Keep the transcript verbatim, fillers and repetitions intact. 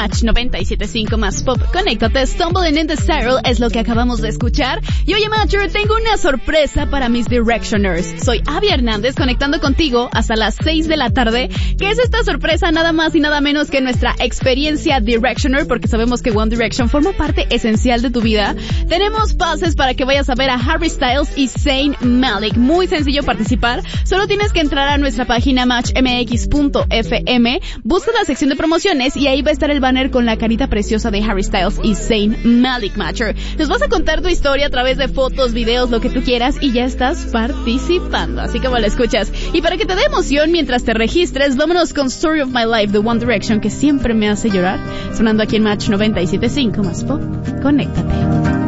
Match noventa y siete punto cinco más Pop. Conéctate, Stumbling in the Spiral es lo que acabamos de escuchar. Y oye, Matcher, tengo una sorpresa para mis Directioners. Soy Abby Hernández, conectando contigo hasta las seis de la tarde. ¿Qué es esta sorpresa? Nada más y nada menos que nuestra experiencia Directioner, porque sabemos que One Direction forma parte esencial de tu vida. Tenemos pases para que vayas a ver a Harry Styles y Zayn Malik. Muy sencillo participar. Solo tienes que entrar a nuestra página match m x punto f m, busca la sección de promociones y ahí va a estar el banner con la carita preciosa de Harry Styles y Zayn Malik, Matcher. Nos vas a contar tu historia a través de fotos, videos, lo que tú quieras y ya estás participando. Así como la escuchas. Y para que te dé emoción mientras te registres, vámonos con Story of My Life de One Direction, que siempre me hace llorar. Sonando aquí en Match noventa y siete punto cinco más Pop. Conéctate.